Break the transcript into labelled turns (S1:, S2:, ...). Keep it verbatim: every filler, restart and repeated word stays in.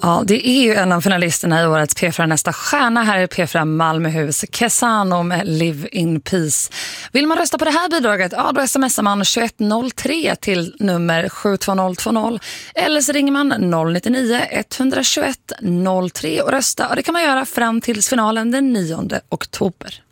S1: Ja, det är ju en av finalisterna i årets P fyra Nästa stjärna här i P fyra Malmöhus, Kesano med Live in Peace. Vill man rösta på det här bidraget, ja då smsar man tjugoett noll tre till nummer sju två noll två noll eller så ringer man noll nio nio ett ett ett noll tre och rösta. Och det kan man göra fram till finalen den nionde oktober.